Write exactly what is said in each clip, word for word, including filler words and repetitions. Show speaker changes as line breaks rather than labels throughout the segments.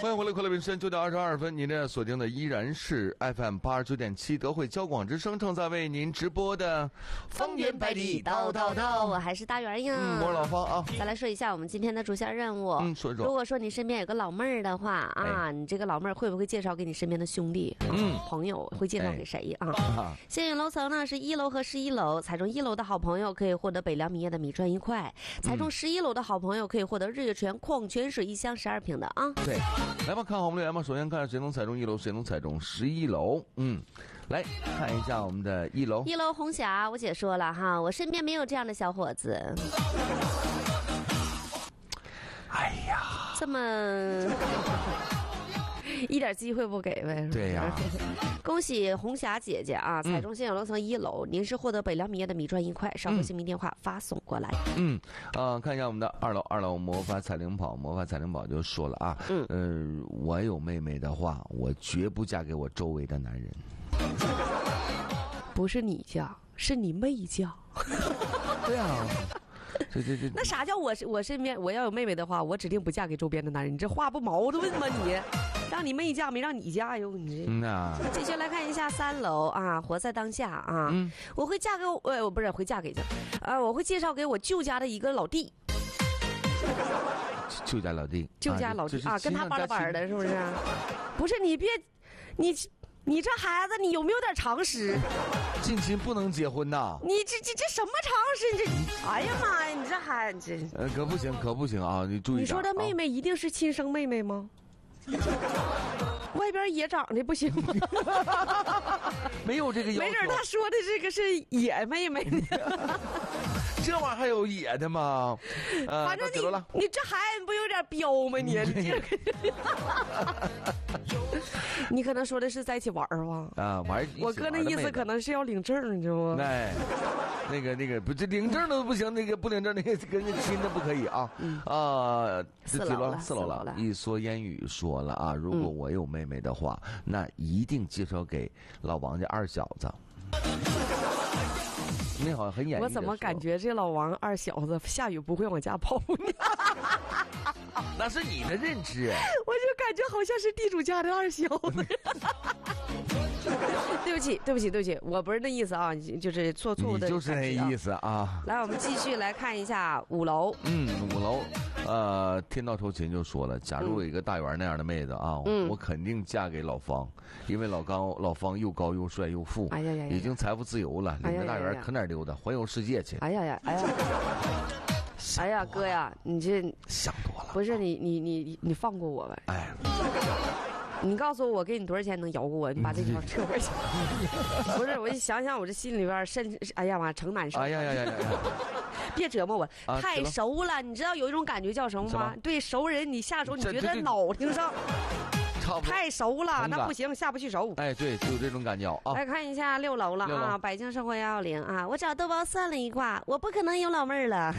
欢迎回来，快乐bình深九点二十二分，您的锁定的依然是 F M 八十九点七德惠交广之声，正在为您直播的
方圆百里叨叨叨，我还是大圆呀。
嗯，我是老方啊。
再来说一下我们今天的主线任务。
嗯，说一说。
如果说你身边有个老妹儿的话啊，哎、你这个老妹儿会不会介绍给你身边的兄弟、嗯、朋友？会介绍给谁啊？哎、幸运楼层呢是一楼和十一楼，猜中一楼的好朋友可以获得北凉米业的米赚一块，猜中十一楼的好朋友可以获得日月泉矿泉水一箱十二瓶的啊。
对，来吧，看好我们留言吧。首先看谁能猜中一楼，谁能猜中十一楼。嗯，来看一下我们的一楼。
一楼红霞，我姐说了哈，我身边没有这样的小伙子。
哎呀，
这么一点机会不给呗？
对呀。
恭喜红霞姐姐啊！彩中现有楼层一楼，您是获得北凉米业的米赚一块，稍后姓名电话发送过来。
嗯，啊、呃，看一下我们的二楼，二楼魔法彩铃宝，魔法彩铃宝就说了啊，嗯，呃，我有妹妹的话，我绝不嫁给我周围的男人。
不是你嫁，是你妹嫁。
对啊。这这这，
那啥叫我我身边我要有妹妹的话，我指定不嫁给周边的男人？你这话不矛盾吗？你让你妹嫁没让你嫁哟？你这。
嗯呐。
继续来看一下三楼啊，活在当下啊，嗯、我会嫁给我呃，我不是会嫁给这，呃，我会介绍给我舅家的一个老弟。
舅家老弟。
舅家老弟 啊, 啊，跟他班了班的，是不是？不是你别你。你这孩子，你有没有点常识？
近亲不能结婚呐！
你这这这什么常识？这，哎呀妈呀，你这孩子这……
呃，可不行，可不行啊！你注意点。
你说他妹妹一定是亲生妹妹吗？外边也长得不行吗？
没有这个要求。
没准他说的这个是野妹妹呢。
这玩意儿还有野的吗？
呃、反正你你这孩子不有点彪吗？你你可能说的是在一起玩吧？
啊，玩！
我哥那意思可能是要领证，你知道吗？
哎，那个那个不，这领证都不行，那个不领证那个跟那亲的不可以啊！嗯、啊，
四楼了，
四楼了。一蓑烟雨说了啊，如果我有妹妹的话，嗯、那一定介绍给老王家二小子。那好像很演绎。
我怎么感觉这老王二小子下雨不会往家跑呢？
那是你的认知。
我就感觉好像是地主家的二小子。对不起，对不起，对不起，我不是那意思啊，就是错错误的、啊。
你就是那意思啊。
来，我们继续来看一下五楼。
嗯，五楼。呃，天道酬勤就说了，假如有一个大圆那样的妹子啊，嗯、我肯定嫁给老方，因为老高老方又高又帅又富，
哎呀呀，
已经财富自由了，领着大圆可哪溜达，环游世界去。
哎呀呀，哎呀，哎呀，哥呀，你这
想多了。
不是你你你你放过我呗？哎。你告诉我，我给你多少钱能饶过我？你把这条撤回去。不是，我一想想，我这心里边甚，哎呀妈，成难受。
哎呀呀呀呀！
别折磨我，
啊、
太熟了。你知道有一种感觉叫什么吗？对熟人，你下手你觉得脑听上。太熟了，那不行，下不去手。
哎，对，就有这种感觉啊。
来看一下六楼了啊，百姓生活幺幺零啊，我找豆包算了一卦，我不可能有老妹儿了。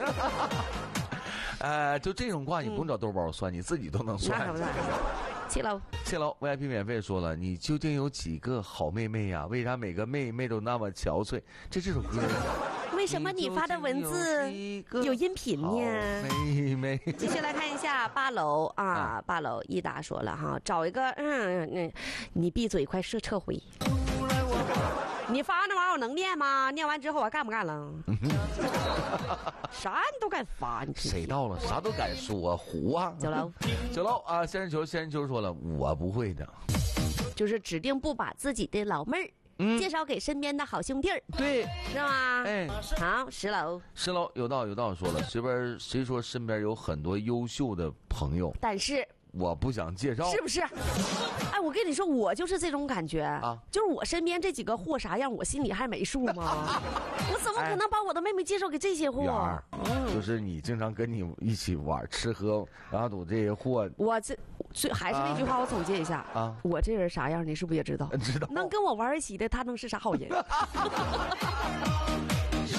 呃，就这种卦你不用找豆包算，嗯、你自己都能算。
那可不算。七楼，
七楼 V I P 免费说了，你究竟有几个好妹妹呀？为啥每个妹妹都那么憔悴？这这首歌。
为什么你发的文字有音频呢？
妹妹，
继续来看一下八楼啊，啊八楼一达说了哈，找一个嗯嗯，你闭嘴，快撤撤回。你发那玩意儿我能念吗？念完之后我干不干了？啥你都敢发？你
谁到了啥都敢说，胡啊！
九楼，
九楼啊！仙人球，仙人球说了，我不会的，
就是指定不把自己的老妹儿。嗯、介绍给身边的好兄弟儿，
对，
是吗？
哎，
好，十楼，
十楼有道有道说了，随便谁说身边有很多优秀的朋友，
但是
我不想介绍，
是不是？哎，我跟你说，我就是这种感觉啊，就是我身边这几个货啥样，我心里还没数吗？我怎么可能把我的妹妹介绍给这些货？
嗯、就是你经常跟你一起玩吃喝拉赌这些货，
我这。所以还是那句话，我总结一下啊，我这人啥样，你是不是也知道？
知道。
能跟我玩一起的，他能是啥好人？
是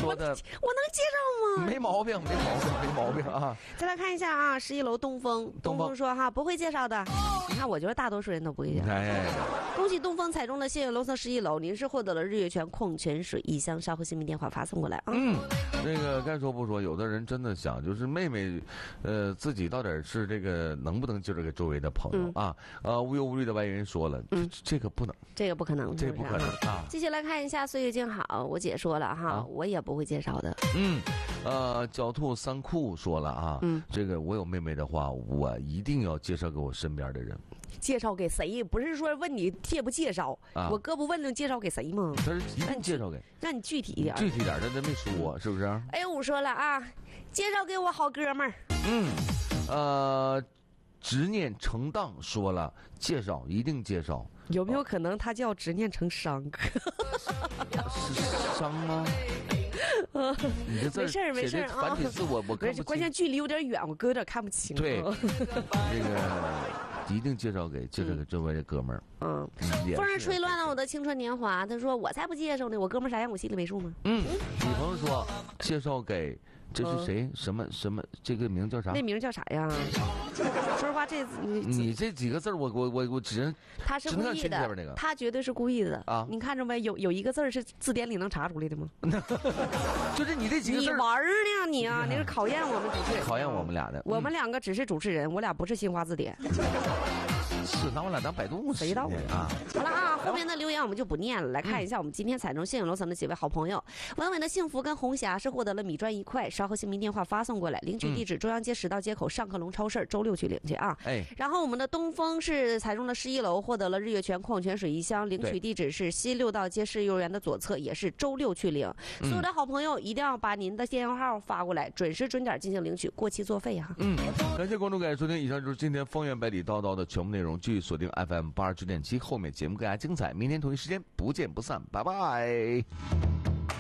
说的，我
能接受吗？
没毛病，没毛病，没毛病啊！
再来看一下啊，十一楼东风，东风说哈不会介绍的。你看，我觉得大多数人都不会介绍。哎，恭喜东风踩中了幸运楼层十一楼，您是获得了日月泉矿泉水一箱，稍后姓名电话发送过来啊。
嗯，那个该说不说，有的人真的想就是妹妹，呃，自己到底是这个能不能接着给周围的朋友、嗯、啊？呃，无忧无虑的外人说了，嗯，这个不能，
这个不可能，
这个不可能啊！
继续来看一下岁月静好，我姐说了哈，啊、我也不会介绍的。
嗯，呃，狡兔三库说了啊，嗯，这个我有妹妹的话，我一定要介绍给我身边的人。
介绍给谁？不是说问你介不介绍，啊、我哥不问了介绍给谁吗？
他是一定介绍给，
那你具体一点，
具体点，他他没说，是不是？
哎，我说了啊，介绍给我好哥们儿。
嗯，呃。执念成当说了，介绍一定介绍。
有没有可能他叫执念成伤？
是伤吗？你这字
没事儿没事儿啊。
繁体字我我看不清，
关键距离有点远，我哥有点看不清。
对，那个一定介绍给介绍给周围的哥们儿。嗯，
风儿吹乱了我的青春年华。他说我才不介绍呢，我哥们儿啥样我心里没数吗？
嗯，女朋友说介绍给。这是谁？什么什么？这个名叫啥？
那名叫啥呀？说实话，这
你你这几个字我我我我只能
他是故意的，
那个、
他绝对是故意的啊！你看着没？有有一个字是字典里能查出来的吗？
就是你这几个字，
你玩呢你啊！你是考验我们主持人，
考验我们俩的。
我们两个只是主持人，我俩不是新华字典。
是拿我俩当百度
谁道啊？好了啊，后面的留言我们就不念了。来看一下我们今天踩中幸运楼层的几位好朋友，稳稳的幸福跟红霞是获得了米砖一块，稍后姓名电话发送过来，领取地址中央街十道街口上客隆超市，周六去领去啊。哎，然后我们的东风是踩中了十一楼，获得了日月泉矿泉水一箱，领取地址是西六道街市幼儿园的左侧，也是周六去领。所有的好朋友一定要把您的电话号发过来，准时准点进行领取，过期作废哈。
嗯，感谢关注，感谢收听，以上就是今天方圆百里叨叨的全部内容，继续锁定 F M 八十九点七，后面节目更加精彩，明天同一时间不见不散，拜拜。